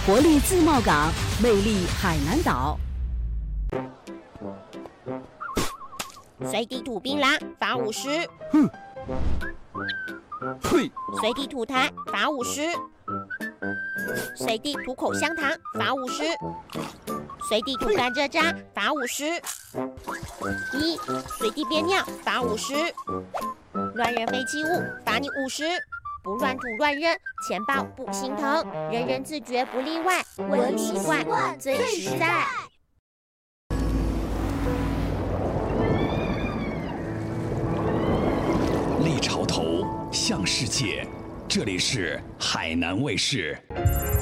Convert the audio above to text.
活力自贸港，魅力海南岛。 随地吐槟榔罚50。 哼，呸！ 随地吐痰罚50。随地吐口香糖罚50。随地吐甘蔗渣罚50。随地憋尿罚50。乱扔废弃物罚你50。不乱吐乱扔，钱包不心疼，人人自觉不例外，文明习惯最实在。 立潮头向世界，这里是海南卫视。